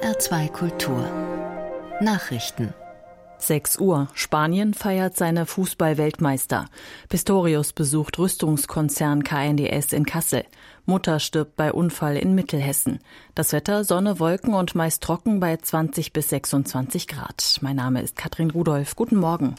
HR2 Kultur Nachrichten 6 Uhr. Spanien feiert seine Fußball-Weltmeister. Pistorius besucht Rüstungskonzern KNDS in Kassel. Mutter stirbt bei Unfall in Mittelhessen. Das Wetter: Sonne, Wolken und meist trocken bei 20 bis 26 Grad. Mein Name ist Katrin Rudolph. Guten Morgen.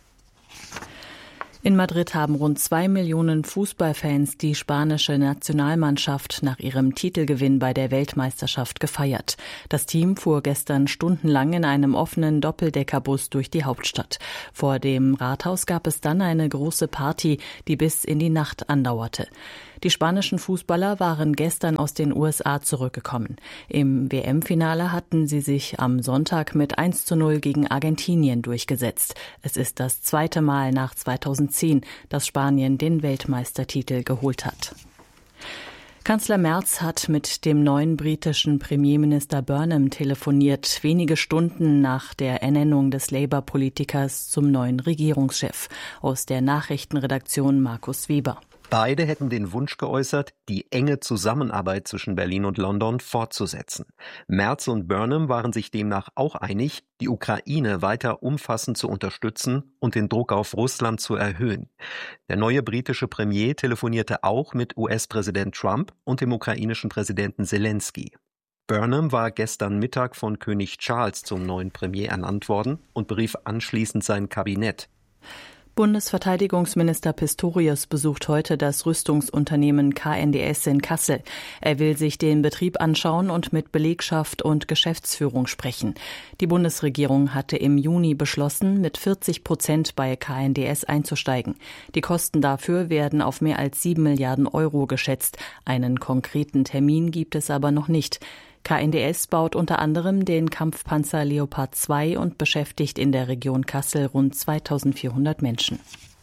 In Madrid haben rund 2 Millionen Fußballfans die spanische Nationalmannschaft nach ihrem Titelgewinn bei der Weltmeisterschaft gefeiert. Das Team fuhr gestern stundenlang in einem offenen Doppeldeckerbus durch die Hauptstadt. Vor dem Rathaus gab es dann eine große Party, die bis in die Nacht andauerte. Die spanischen Fußballer waren gestern aus den USA zurückgekommen. Im WM-Finale hatten sie sich am Sonntag mit 1:0 gegen Argentinien durchgesetzt. Es ist das zweite Mal nach 2010, dass Spanien den Weltmeistertitel geholt hat. Kanzler Merz hat mit dem neuen britischen Premierminister Burnham telefoniert, wenige Stunden nach der Ernennung des Labour-Politikers zum neuen Regierungschef. Aus der Nachrichtenredaktion Markus Weber. Beide hätten den Wunsch geäußert, die enge Zusammenarbeit zwischen Berlin und London fortzusetzen. Merz und Burnham waren sich demnach auch einig, die Ukraine weiter umfassend zu unterstützen und den Druck auf Russland zu erhöhen. Der neue britische Premier telefonierte auch mit US-Präsident Trump und dem ukrainischen Präsidenten Zelensky. Burnham war gestern Mittag von König Charles zum neuen Premier ernannt worden und berief anschließend sein Kabinett. Bundesverteidigungsminister Pistorius besucht heute das Rüstungsunternehmen KNDS in Kassel. Er will sich den Betrieb anschauen und mit Belegschaft und Geschäftsführung sprechen. Die Bundesregierung hatte im Juni beschlossen, mit 40% bei KNDS einzusteigen. Die Kosten dafür werden auf mehr als 7 Milliarden Euro geschätzt. Einen konkreten Termin gibt es aber noch nicht. KNDS baut unter anderem den Kampfpanzer Leopard 2 und beschäftigt in der Region Kassel rund 2400 Menschen.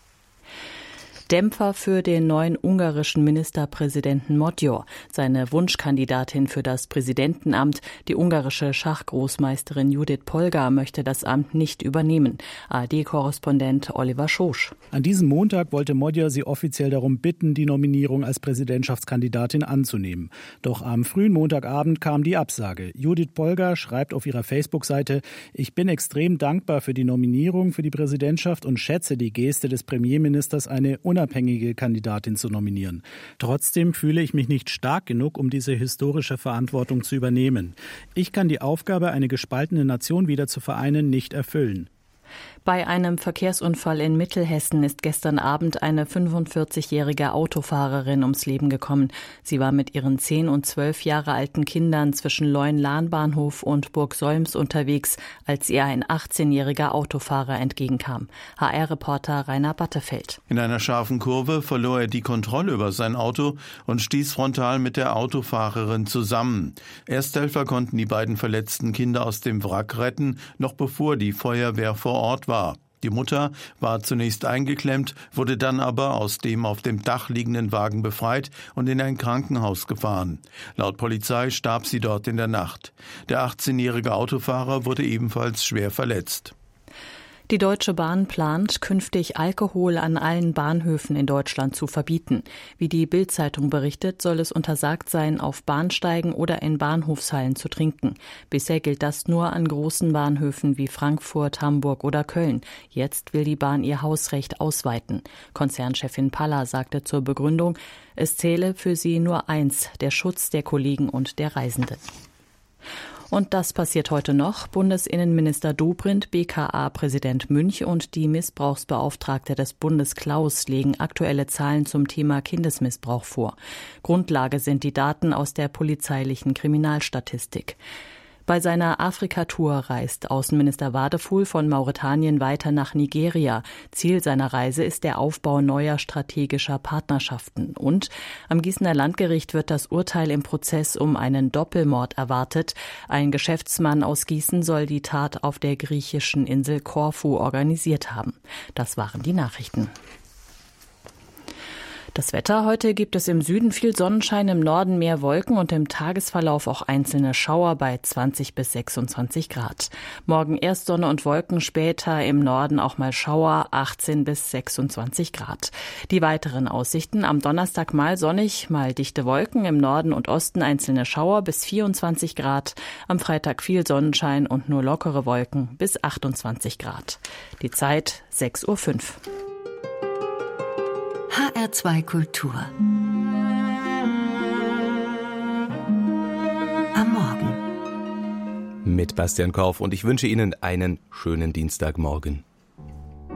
Dämpfer für den neuen ungarischen Ministerpräsidenten Magyar. Seine Wunschkandidatin für das Präsidentenamt, die ungarische Schachgroßmeisterin Judith Polgar, möchte das Amt nicht übernehmen. ARD-Korrespondent Oliver Schosch. An diesem Montag wollte Magyar sie offiziell darum bitten, die Nominierung als Präsidentschaftskandidatin anzunehmen. Doch am frühen Montagabend kam die Absage. Judith Polgar schreibt auf ihrer Facebook-Seite: Ich bin extrem dankbar für die Nominierung für die Präsidentschaft und schätze die Geste des Premierministers, eine unabhängige Kandidatin zu nominieren. Trotzdem fühle ich mich nicht stark genug, um diese historische Verantwortung zu übernehmen. Ich kann die Aufgabe, eine gespaltene Nation wieder zu vereinen, nicht erfüllen. Bei einem Verkehrsunfall in Mittelhessen ist gestern Abend eine 45-jährige Autofahrerin ums Leben gekommen. Sie war mit ihren 10 und 12 Jahre alten Kindern zwischen Leun-Lahn-Bahnhof und Burgsolms unterwegs, als ihr ein 18-jähriger Autofahrer entgegenkam. HR-Reporter Rainer Battefeld. In einer scharfen Kurve verlor er die Kontrolle über sein Auto und stieß frontal mit der Autofahrerin zusammen. Ersthelfer konnten die beiden verletzten Kinder aus dem Wrack retten, noch bevor die Feuerwehr vor Ort war. Die Mutter war zunächst eingeklemmt, wurde dann aber aus dem auf dem Dach liegenden Wagen befreit und in ein Krankenhaus gefahren. Laut Polizei starb sie dort in der Nacht. Der 18-jährige Autofahrer wurde ebenfalls schwer verletzt. Die Deutsche Bahn plant, künftig Alkohol an allen Bahnhöfen in Deutschland zu verbieten. Wie die Bild-Zeitung berichtet, soll es untersagt sein, auf Bahnsteigen oder in Bahnhofshallen zu trinken. Bisher gilt das nur an großen Bahnhöfen wie Frankfurt, Hamburg oder Köln. Jetzt will die Bahn ihr Hausrecht ausweiten. Konzernchefin Palla sagte zur Begründung, es zähle für sie nur eins: der Schutz der Kollegen und der Reisenden. Und das passiert heute noch. Bundesinnenminister Dobrindt, BKA-Präsident Münch und die Missbrauchsbeauftragte des Bundes Klaus legen aktuelle Zahlen zum Thema Kindesmissbrauch vor. Grundlage sind die Daten aus der polizeilichen Kriminalstatistik. Bei seiner Afrika-Tour reist Außenminister Wadefuhl von Mauretanien weiter nach Nigeria. Ziel seiner Reise ist der Aufbau neuer strategischer Partnerschaften. Und am Gießener Landgericht wird das Urteil im Prozess um einen Doppelmord erwartet. Ein Geschäftsmann aus Gießen soll die Tat auf der griechischen Insel Korfu organisiert haben. Das waren die Nachrichten. Das Wetter: Heute gibt es im Süden viel Sonnenschein, im Norden mehr Wolken und im Tagesverlauf auch einzelne Schauer bei 20 bis 26 Grad. Morgen erst Sonne und Wolken, später im Norden auch mal Schauer, 18 bis 26 Grad. Die weiteren Aussichten: am Donnerstag mal sonnig, mal dichte Wolken, im Norden und Osten einzelne Schauer bis 24 Grad. Am Freitag viel Sonnenschein und nur lockere Wolken bis 28 Grad. Die Zeit 6:05 Uhr. HR2 Kultur. Am Morgen. Mit Bastian Korf, und ich wünsche Ihnen einen schönen Dienstagmorgen.